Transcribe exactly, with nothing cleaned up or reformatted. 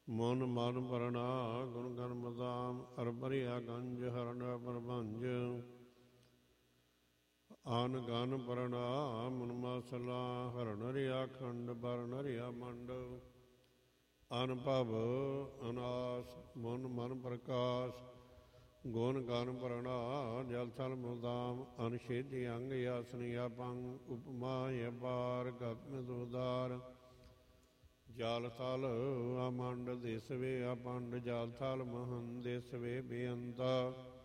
ਮਨ ਮਨ ਪਰਣਾ ਗੁਣ ਗਨ ਮਦਾਮ ਅਰ ਬਰਿਆ ਗੰਜ ਹਰਨ ਪ੍ਰਭੰਜ ਆਨ ਗਨ ਪਰਣਾ ਮਨ ਮਸਲਾ ਹਰਨ ਰਿਆ ਖੰਡ ਬਰਨ ਰਿਆ ਮੰਡ ਅਨਭਵ ਅਨਾਸ ਮਨ ਮਨ ਪ੍ਰਕਾਸ਼ ਗੁਣ ਗਨ ਪਰਣਾ ਜਲ ਥਲ ਮੁਦਾਮ ਅਨਛੇਦੀ ਅੰਗ ਆਸਨ ਆਪੰਗ ਉਪਮਾ ਅਪਾਰ ਗਤਮ ਦੁਦਾਰ ਜਲ ਥਲ ਅਮੰਡ ਦੇਸਵੇ ਅਪੰਡ ਜਲ ਥਲ ਮਹਨ ਦੇਸਵੇ ਬੇਅੰਤਾ